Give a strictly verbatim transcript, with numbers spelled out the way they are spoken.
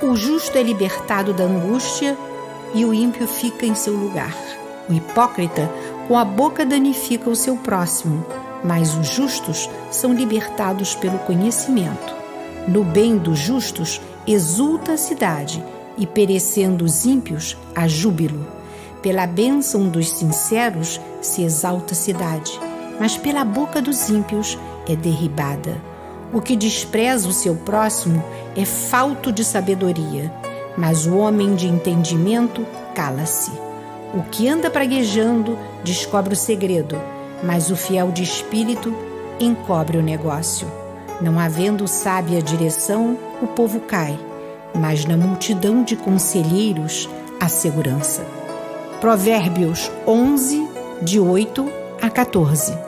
O justo é libertado da angústia e o ímpio fica em seu lugar. O hipócrita com a boca danifica o seu próximo, mas os justos são libertados pelo conhecimento. No bem dos justos exulta a cidade, e perecendo os ímpios, há júbilo. Pela bênção dos sinceros se exalta a cidade, mas pela boca dos ímpios é derribada. O que despreza o seu próximo é falto de sabedoria, mas o homem de entendimento cala-se. O que anda praguejando descobre o segredo, mas o fiel de espírito encobre o negócio. Não havendo sábia direção, o povo cai, mas na multidão de conselheiros há segurança. Provérbios onze, de oito a quatorze.